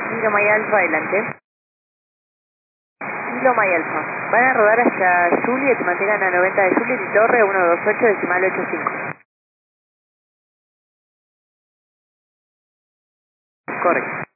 Kilo Maya Alfa, adelante. Kilo Maya Alfa. Van a rodar hasta Juliet, mantengan a 90 de Juliet y Torre 128 decimal 85. Correcto.